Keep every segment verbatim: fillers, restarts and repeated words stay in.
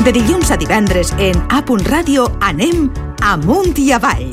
De dilluns a divendres en A Ràdio anem amunt i avall.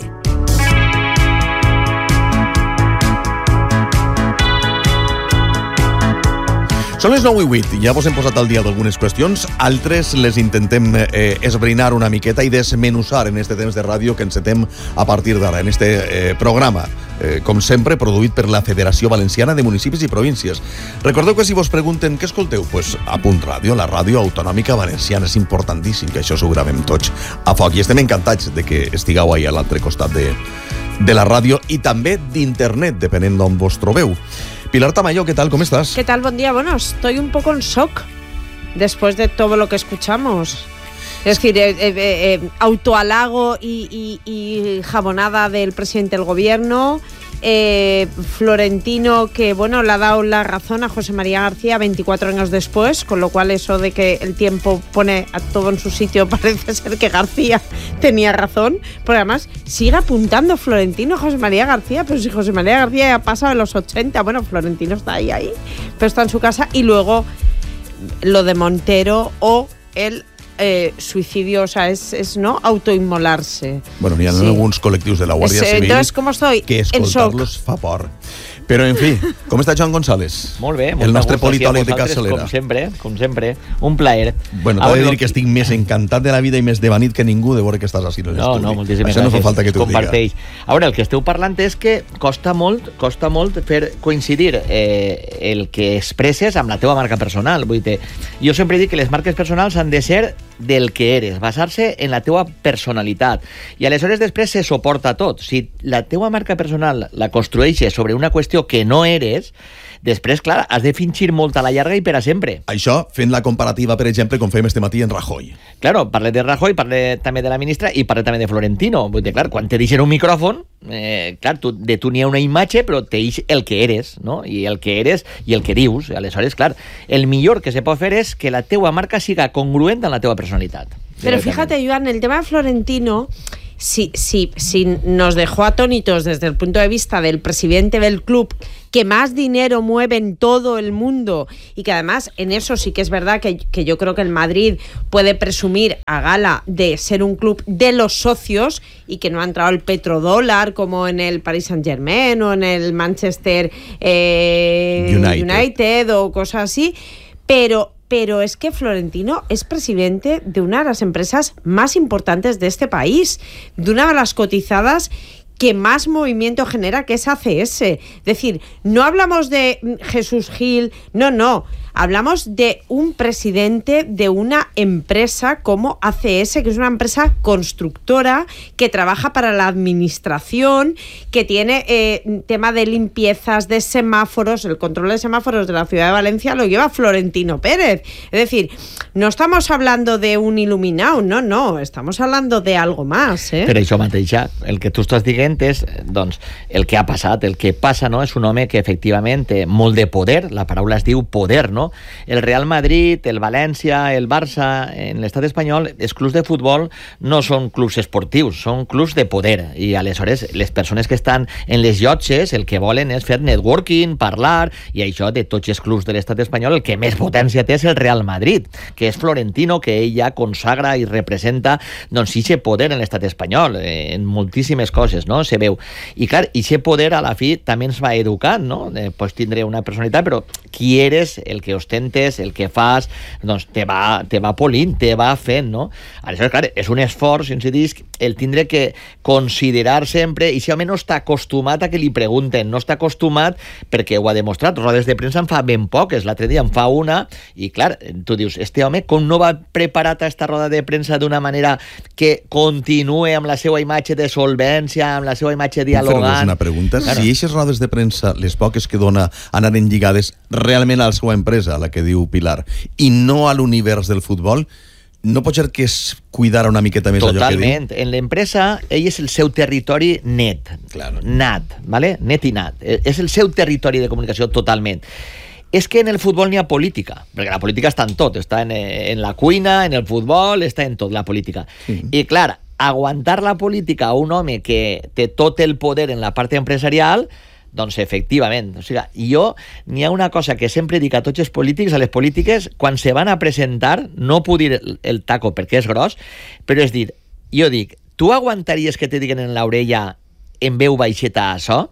Són les nou i vuit, ja vos hem posat al dia d'algunes qüestions, altres les intentem eh, esbrinar una miqueta i desmenuzar en este temps de ràdio que encetem a partir d'ara, en este eh, programa, eh, com sempre, produït per la Federació Valenciana de Municipis i Províncies. Recordeu que si vos pregunten què escolteu, pues A Ràdio, la ràdio autonòmica valenciana, és importantíssim que això s'ho gravem tots a foc, i estem encantats de que estigueu ahí a l'altre costat de, de la ràdio i també d'internet, depenent d'on vos trobeu. Pilar Tamayo, ¿qué tal? ¿Cómo estás? ¿Qué tal? Buen día. Bueno, estoy un poco en shock después de todo lo que escuchamos. Es decir, eh, eh, eh, autohalago y, y, y jabonada del presidente del gobierno. Eh, Florentino, que bueno, le ha dado la razón a José María García veinticuatro años después, con lo cual eso de que el tiempo pone a todo en su sitio, parece ser que García tenía razón, porque además sigue apuntando Florentino a José María García, pero si José María García ya ha pasado de los ochenta, bueno, Florentino está ahí, ahí, pero está en su casa, y luego lo de Montero o el Eh, suicidio, o sea, es, es no autoinmolarse. Bueno, hi ha sí. alguns col·lectius de la Guàrdia es, Civil entonces, ¿cómo estoy? que escoltar-los fa por. Però, en fi, com està Joan González? Molt bé. El nostre politòleg de capçalera. Com sempre, com sempre. Un plaer. Bueno, t'he de dir que estic més encantat de la vida i més devanit que ningú de veure que estàs així en l'estudi. No, no, moltíssimes gràcies. Això no fa falta que t'ho diga. A veure, el que esteu parlant és que costa molt, costa molt fer coincidir eh, el que expresses amb la teva marca personal. Vull dir, jo sempre dic que les marques personals han de ser del que eres, basar-se en la teua personalitat. I aleshores després se suporta tot. Si la teua marca personal la construeixes sobre una qüestió que no eres, després, clar, has de fingir molt a la llarga i per a sempre. Això fent la comparativa, per exemple, com fèiem este matí en Rajoy. Claro, parle de Rajoy, parle també de la ministra i parle també de Florentino. Vull dir, clar, quan te deixen un micròfon, eh, clar, tu, de tu n'hi ha una imatge, però te deix el que eres, no? I el que eres i el que dius. Aleshores, clar, el millor que se pot fer és que la teua marca siga congruent amb la teua personalitat. Pero fíjate, Joan, el tema de Florentino, si, si, si nos dejó atónitos desde el punto de vista del presidente del club, que más dinero mueve en todo el mundo, y que además en eso sí que es verdad que, que yo creo que el Madrid puede presumir a gala de ser un club de los socios y que no ha entrado el petrodólar como en el Paris Saint-Germain o en el Manchester eh, United. United o cosas así, pero Pero es que Florentino es presidente de una de las empresas más importantes de este país, de una de las cotizadas que más movimiento genera, que es A C S. Es decir, no hablamos de Jesús Gil, no, no. Hablamos de un presidente de una empresa como A C S, que es una empresa constructora que trabaja para la administración, que tiene eh, tema de limpiezas, de semáforos. El control de semáforos de la ciudad de Valencia lo lleva Florentino Pérez. Es decir, no estamos hablando de un il·luminat, no, no, estamos hablando de algo más, eh? Per això mateix, el que tu estàs dient és, doncs, el que ha passat. El que passa, no?, és un home que efectivament té molt de poder, la paraula es diu poder, no? El Real Madrid, el València, el Barça, en l'estat espanyol, els clubs de futbol no són clubs esportius, són clubs de poder, i aleshores les persones que estan en les llotges el que volen és fer networking, parlar, i això de tots els clubs de l'estat espanyol el que més potència té és el Real Madrid, que és Florentino, que ell ja consagra i representa, doncs, ixe poder en l'estat espanyol, eh, en moltíssimes coses, no?, se veu. I clar, ixe poder a la fi també ens va educant, no? Eh, pues tindré una personalitat, però qui eres, el que ostentes, el que fas, doncs te va, te va polint, te va fent, no? Aleshores, clar, és un esforç, si ens dius, el tindre que considerar sempre, i si home no està acostumat a que li pregunten, no està acostumat perquè ho ha demostrat, rodes de premsa en fa ben poques, l'altre dia en fa una, i clar, tu dius, este home com no va preparat a esta roda de premsa d'una manera que continue amb la seva imatge de solvència, amb la seva imatge dialogant? Fer-vos una pregunta, claro. Si aquestes rodes de premsa, les poques que dona, anaren lligades realment a la seva empresa, a la que diu Pilar, i no a l'univers del futbol, no pot ser que es cuidara una miqueta més Totalment. Allò que diu? Totalment. En l'empresa, ell és el seu territori net. Claro. Nat, ¿vale? Net i nat. És el seu territori de comunicació totalment. És que en el futbol n'hi ha política, perquè la política està en tot, està en, en la cuina, en el futbol, està en tot, la política. Sí. I clar, aguantar la política a un home que té tot el poder en la part empresarial, Doncs efectivament. O sigui, jo, n'hi ha una cosa que sempre dic a tots els polítics, a les polítiques, quan se van a presentar, no puc dir el taco perquè és gros, però és dir, jo dic, tu aguantaries que te diguen en l'orella en veu baixeta això?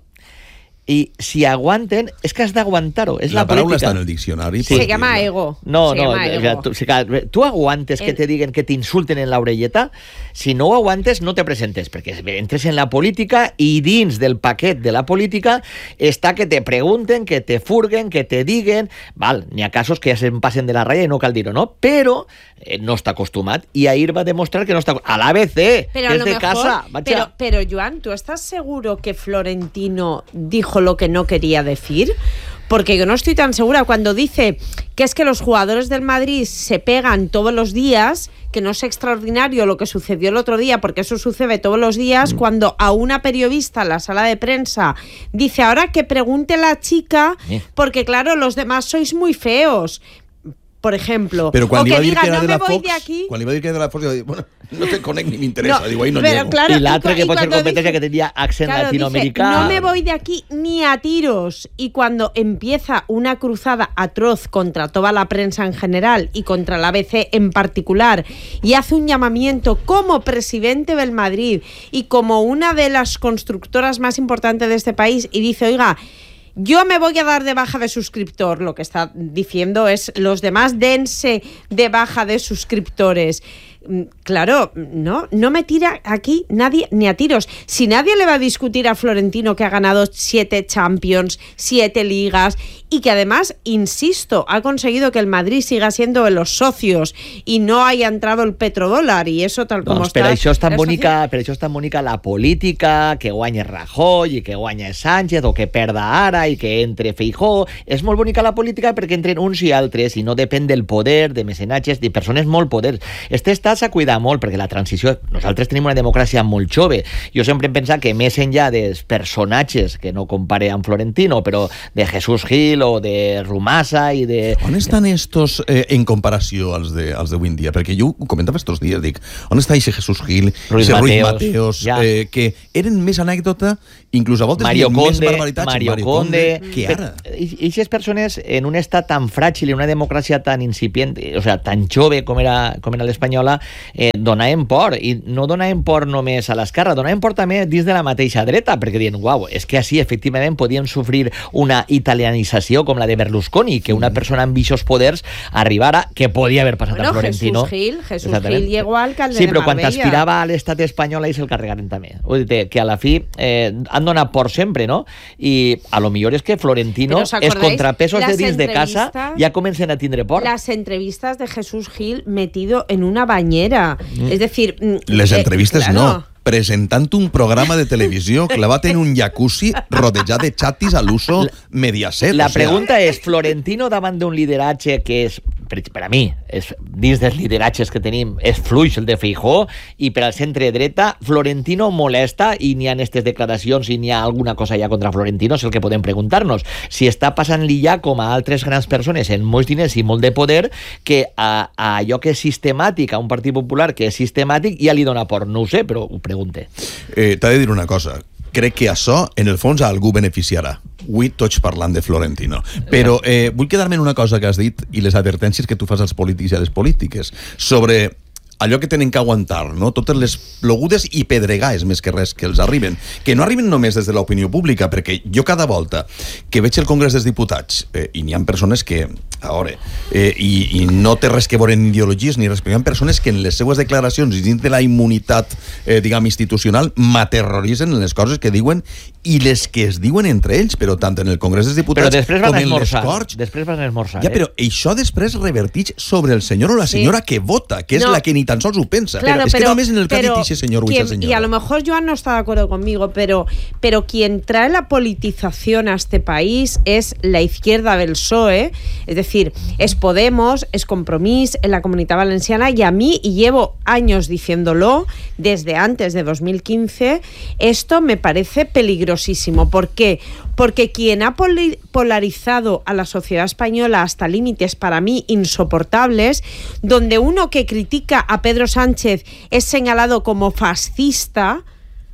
I si aguanten, és que has d'aguantar-ho. És la, la paraula política. Està en el diccionari. Sí. Se llama ego. No, se no, llama ego. Tu, si, tu aguantes que te diguen que t'insulten en l'orelleta? Si no ho aguantes, no te presentes, perquè entres en la política i dins del paquet de la política està que te pregunten, que te furguen, que te diguen... Val, n'hi ha casos que ja se'n passen de la ratlla i no cal dir-ho, no? Però eh, no està acostumat. I ahir va demostrar que no està... A l'A B C, pero que és de mejor, casa. Pero, pero, Joan, ¿tú estás seguro que Florentino dijo lo que no quería decir? Porque yo no estoy tan segura. Cuando dice que es que los jugadores del Madrid se pegan todos los días, que no es extraordinario lo que sucedió el otro día, porque eso sucede todos los días, mm. cuando a una periodista en la sala de prensa dice, ahora que pregunte la chica, eh. porque claro, los demás sois muy feos. Por ejemplo, pero cuando o que iba a diga, dir que era no de me la voy Fox, de aquí. Cuando iba a dir que era de la Fox, yo digo, bueno, no te conec ni me interesa. No, digo, ahí no pero llego. claro, y l'altre que pot ser competencia dice, que tenía accent claro, latinoamericano. Dice, no me voy de aquí ni a tiros. Y cuando empieza una cruzada atroz contra toda la prensa en general y contra la A B C en particular, y hace un llamamiento como presidente del Madrid y como una de las constructoras más importantes de este país, y dice, oiga, yo me voy a dar de baja de suscriptor. Lo que está diciendo es, los demás dense de baja de suscriptores. Claro, no, no me tira aquí nadie ni a tiros. Si nadie le va a discutir a Florentino que ha ganado siete Champions, siete ligas y que además, insisto, ha conseguido que el Madrid siga siendo de los socios y no haya entrado el petrodólar y eso tal com doncs està... Per això és tan bonica, per això és tan bonica la política, que guanya Rajoy i que guanya Sánchez o que perda ara i que entre Feijóo. És molt bonica la política perquè entren uns i altres i no depèn del poder, de mecenatges, de persones molt poders. Este està s'ha cuidat molt perquè la transició... Nosaltres tenim una democràcia molt jove. Jo sempre he pensat que més enllà dels personatges, que no compare amb Florentino, però de Jesús Gil o de Rumasa i de... On estan estos eh, en comparació als de, als d'avui en dia? Perquè jo ho comentava estos dies, dic, on està eixe Jesús Gil, Ruiz eixe Ruiz Mateos, Mateos, ja. eh, que eren més anècdota, inclús a voltes Mario dient Conde, més barbaritats, Mario, Mario Conde, Conde, que ara. Eixes persones en un estat tan fràgil, en una democràcia tan incipient, o sea, tan jove com era, com era l'espanyola, eh, donaven por, i no donaven por només a l'esquerra, donaven por també dins de la mateixa dreta, perquè diuen, uau, és que així efectivament podien sofrir una italianització com la de Berlusconi, que una persona amb eixos poders arribara, que podia haver passat bueno, a Florentino. Jesús Gil, Jesús Gil llegó al alcalde sí, de però quan Marbella. aspirava a l'estat espanyol ahí se'l carregaren també. Vull dir que a la fi eh, han donat por sempre, no? I a lo millor és que Florentino els contrapesos de dins de casa ja comencen a tindre por. Las entrevistas de Jesús Gil metido en una bañera. Mm. Es decir... Les eh, entrevistes claro. no. Presentant un programa de televisió clavat en un jacuzzi rodejat de xatis a l'uso Mediaset. La o sea... pregunta és, Florentino davant d'un lideratge que és, per, per a mi, és, dins dels lideratges que tenim, és fluix el de Feijóo, i per al centre dreta, Florentino molesta i n'hi ha aquestes declaracions i n'hi ha alguna cosa ja contra Florentino, és el que podem preguntar-nos. Si està passant-li ja com a altres grans persones en molts diners i molt de poder, que a, a allò que és sistemàtic, a un Partit Popular que és sistemàtic, ja li dona por. No ho sé, però ho pregunte. Eh, T'he de dir una cosa. Crec que això, en el fons, a algú beneficiarà. Avui tots parlant de Florentino. Però eh, vull quedar-me en una cosa que has dit i les advertències que tu fas als polítics i a les polítiques sobre allò que tenen que aguantar, no? Totes les plogudes i pedregades més que res que els arriben, que no arriben només des de l'opinió pública, perquè jo cada volta que veig el Congrés dels Diputats, eh, i n'hi ha persones que, a veure, eh, i, i no té res que veure en ideologies ni res, però hi ha persones que en les seues declaracions i dins de la immunitat, eh, diguem, institucional, m'aterroritzen en les coses que diuen i les que es diuen entre ells, però tant en el Congrés dels Diputats com en les Corts. Després van a esmorzar. Ja, però això després revertix sobre el senyor o la senyora sí. que vota, que és no. la que ni tan sols ho pensa. Claro, es pero, que només en el que ha dit ese señor o esa señora. Y a lo mejor Joan no está de acuerdo conmigo, pero, pero quien trae la politización a este país es la izquierda del P S O E, es decir, es Podemos, es Compromís en la Comunitat Valenciana, y a mí, y llevo años diciéndolo, desde antes de dos mil quince, esto me parece peligrosísimo. ¿Por qué? Porque quien ha polarizado a la sociedad española hasta límites para mí insoportables, donde uno que critica a Pedro Sánchez es señalado como fascista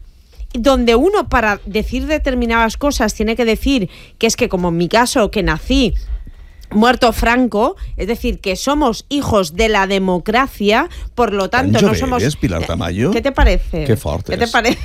donde uno para decir determinadas cosas tiene que decir que es que, como en mi caso, que nací muerto Franco, es decir, que somos hijos de la democracia, por lo tanto no somos... ¿Eres Pilar Tamayo? ¿Qué te parece? Qué fort ¿Qué te és. parece?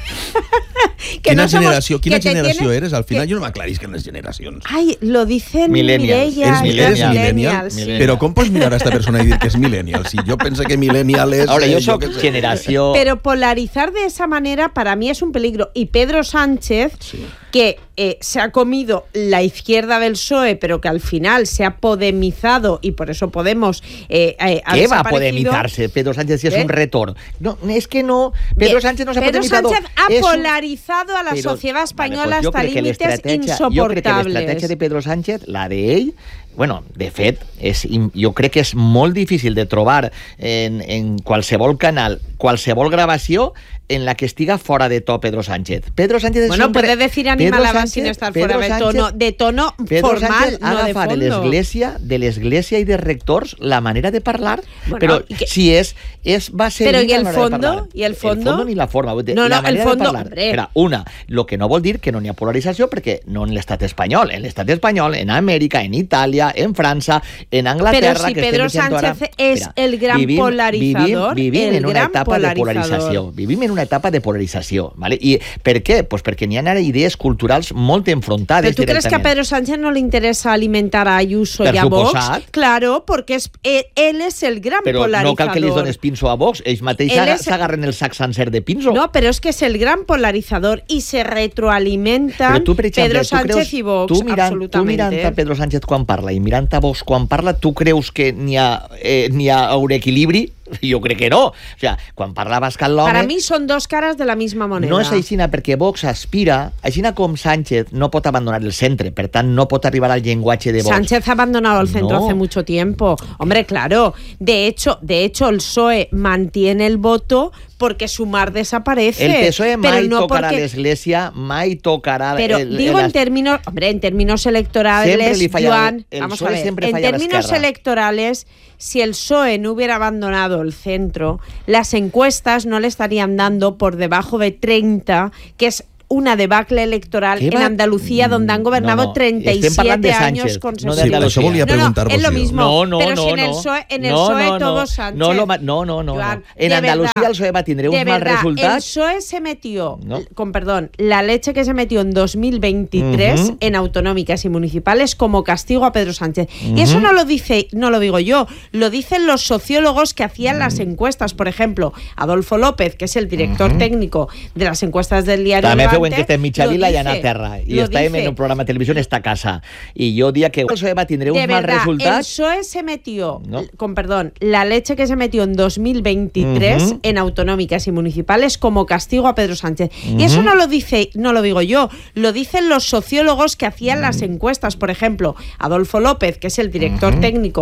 que Quina no somos, generació, quina que generació tiene, eres? Al final que, jo no m'aclaris que les generacions. Ay, lo dicen Millennials. Mireia. Eres, eres millennial. millennial? Sí. Però com pots mirar a esta persona i dir que és millennial? Si jo penso que millennial és... Ahora, eh, yo jo soy què sé. generación... Pero polarizar de esa manera para mí es un peligro. Y Pedro Sánchez, Sí. que eh, se ha comido la izquierda del P S O E, pero que al final se ha podemizado y por eso Podemos eh, eh, ha ¿Qué va a desaparecido. podemizarse? Pedro Sánchez si es ¿Eh? un retorno. No, es que no. Pedro Bien, Sánchez no se ha Pedro podemizado. Sánchez ha Es un- polarizado a la Pero, sociedad española vale, pues yo hasta crec que límites l'estratègia- Jo crec que insoportables. l'estratègia de Pedro Sánchez, la d'ell, bueno, de fet, és, im- jo crec que és molt difícil de trobar en, en qualsevol canal, qualsevol gravació en la que estiga fora de to Pedro Sánchez. Pedro Sánchez és Bueno, un... puede decir animalabas sin estar fuera de tono, de tono Pedro formal, Sánchez ha no de agafat de fondo. l'església, de l'església i de rectors la manera de parlar, Bueno, però i que- si és, és va ser Però la i el manera de fondo? parlar. I el fondo? El fondo ni la forma. De, No, no, la el manera fondo, de parlar. hombre. Espera, una, lo que no vol dir que no n'hi ha polarització, perquè no en l'estat espanyol. En l'estat espanyol, en Amèrica, en Itàlia, en França, en Anglaterra... Però si que Pedro estem dient Sánchez ara, és espera, el gran vivim, polarizador, Vivim, vivim el en una gran etapa de polarizador. polarització. Vivim en una etapa de polarització. ¿vale? I per què? Pues perquè n'hi ha ara idees culturals molt enfrontades ¿Pero tú crees que a directament. Pedro Sánchez no le interesa alimentar a Ayuso Per y a Vox? suposat. Claro, porque es, él, él es el gran Però polarizador. no cal que li dones pinso a Vox, ells mateixos Él es- s'agarren el sac sencer de pinso. No, pero es que es el gran polarizador y se retroalimentan Però tu, per exemple, Pedro tu Sánchez creus, y Vox, tu mirant, absolutamente. Tu mirant a Pedro Sánchez quan parla i mirant a Vox quan parla, tu creus que n'hi ha, eh, n'hi ha un equilibri? Jo crec que no. O sea, quan parla Abascal l'home... Para mí son dos caras de la misma moneda. No és aixina perquè Vox aspira, aixina com Sánchez no pot abandonar el centre, per tant no pot arribar al llenguatge de Vox. Sánchez ha abandonado el centro No. hace mucho tiempo. Hombre, claro. De hecho, de hecho, el P S O E mantiene el voto porque Sumar desaparece. El P S O E mai pero no tocarà porque... l'església, mai tocarà... Pero el, digo el, en términos, hombre, en términos electorales, Siempre le falla- Joan, el vamos P S O E a ver, siempre en falla a la términos esquerra. electorales, si el P S O E no hubiera abandonado el centro, las encuestas no le estarían dando por debajo de treinta, que es una debacle electoral ¿Qué en va? Andalucía, donde han gobernado No, no. treinta y Estem parlant siete de años Sánchez, no consecutivos. de Sí, per Andalucía. això volia No, no, preguntar-vos es lo jo. mismo. No, no, pero no, si en el no. P S O E, en el no, P S O E no, todo no. Sánchez. No, lo va- no, no, no, Joan, no. En de Andalucía verdad, el P S O E va tindre de uns mals verdad, resultats. El P S O E se metió, No. con perdón, la leche que se metió en dos mil veintitrés Ujú. en autonómicas y municipales como castigo a Pedro Sánchez. Ujú. Y eso no lo dice, no lo digo yo, lo dicen los sociólogos que hacían las encuestas. Por ejemplo, Adolfo López, que es el director Ujú. técnico de las encuestas del diario També feu Levante, enquesta en mitja lo vila i dice, anar a terra. I lo estàvem dice. en un programa de televisió en esta casa. I jo dia que el P S O E va tindre De uns mals verdad, el resultats... P S O E se metió, No. con perdón, la leche que se metió en dos mil veintitrés Ujú. en autonómicas y municipales como castigo a Pedro Sánchez. Ujú. Y eso no lo dice, no lo digo yo, lo dicen los sociólogos que hacían las encuestas. Por ejemplo, Adolfo López, que es el director Ujú. técnico